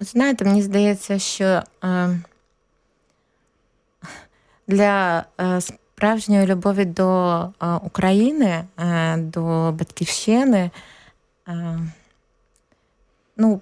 Знаєте, мені здається, що для справжньої любові до України, до батьківщини, ну,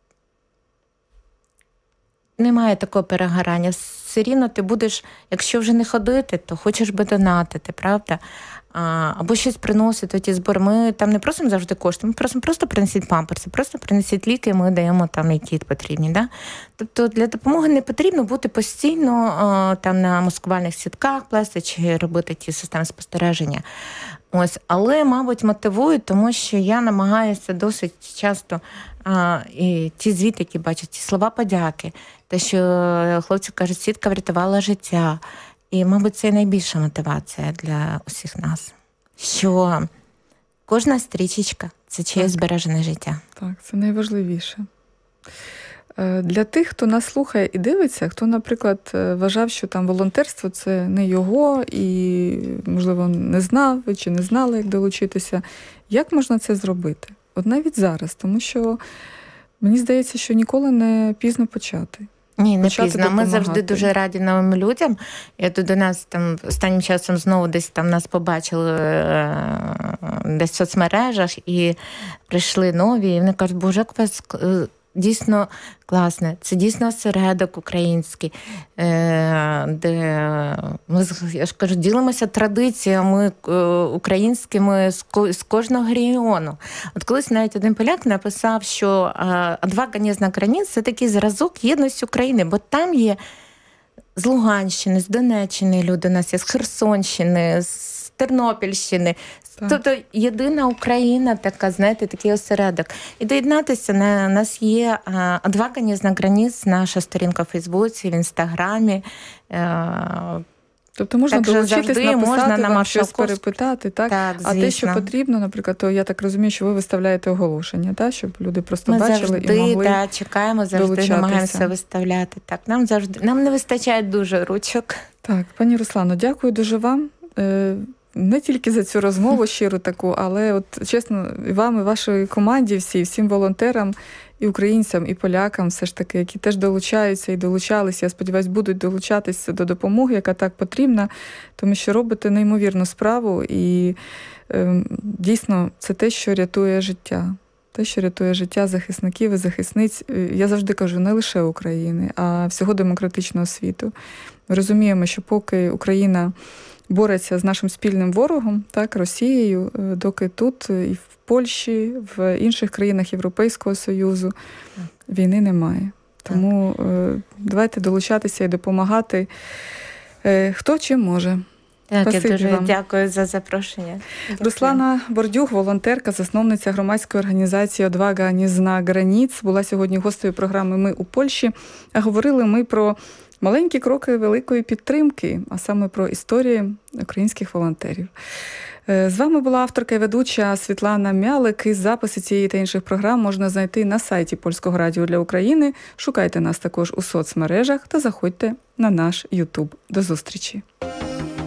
немає такого перегорання. Все рівно ти будеш, якщо вже не ходити, то хочеш би донатити, правда? Або щось приносити, ті збори. Ми там не просимо завжди кошти, ми просимо просто принесіть памперси, просто принесіть ліки, ми даємо там, які потрібні. Да? Тобто для допомоги не потрібно бути постійно там на маскувальних сітках плести чи робити ті системи спостереження. Ось, але, мабуть, мотивують, тому що я намагаюся досить часто і ті звіти, які бачать, ті слова подяки, те, що хлопці кажуть, сітка врятувала життя. І, мабуть, це найбільша мотивація для усіх нас, що кожна стрічечка – це чиєсь збережене життя. Так, це найважливіше. Для тих, хто нас слухає і дивиться, хто, наприклад, вважав, що там волонтерство – це не його, і, можливо, не знав чи не знали, як долучитися, як можна це зробити? От навіть зараз, тому що мені здається, що ніколи не пізно почати. Ні, не пізно. Ми завжди дуже раді новим людям. І тут до нас там останнім часом знову десь там нас побачили десь в соцмережах і прийшли нові, і вони кажуть, боже, як у вас дійсно класне. Це дійсно осередок український, де ми, я ж кажу, ділимося традиціями українськими з кожного регіону. От колись навіть один поляк написав, що «Одвага не знак границь» – це такий зразок єдності України, бо там є з Луганщини, з Донеччини люди у нас є, з Херсонщини, з Тернопільщини. Так. Тобто єдина Україна така, знаєте, такий осередок. І доєднатися, у нас є «Одвага не знак границь», наша сторінка в Фейсбуці, в Інстаграмі. Тобто можна долучитись, написати вам щось, перепитати, так? Так, а те, що потрібно, наприклад, то я так розумію, що ви виставляєте оголошення, так? Щоб люди просто бачили завжди, і могли чекаємо, завжди намагаємося виставляти. Так, нам не вистачає дуже ручок. Так, пані Руслано, дякую дуже вам. Не тільки за цю розмову щиру таку, але от чесно, і вам, і вашій команді всім волонтерам, і українцям, і полякам, все ж таки, які теж долучаються і долучалися, я сподіваюся, будуть долучатися до допомоги, яка так потрібна, тому що робите неймовірну справу, і дійсно це те, що рятує життя. Те, що рятує життя захисників і захисниць, я завжди кажу, не лише України, а всього демократичного світу. Ми розуміємо, що поки Україна бореться з нашим спільним ворогом, так, Росією, доки тут і в Польщі, в інших країнах Європейського Союзу війни немає. Тому давайте долучатися і допомагати, хто чим може. Так, я дуже дякую за запрошення. Руслана Бордюг, волонтерка, засновниця громадської організації «Одвага не знак границь», була сьогодні гостею програми «Ми у Польщі». А говорили ми про маленькі кроки великої підтримки, а саме про історії українських волонтерів. З вами була авторка і ведуча Світлана Мялик. І записи цієї та інших програм можна знайти на сайті Польського радіо для України. Шукайте нас також у соцмережах та заходьте на наш YouTube. До зустрічі!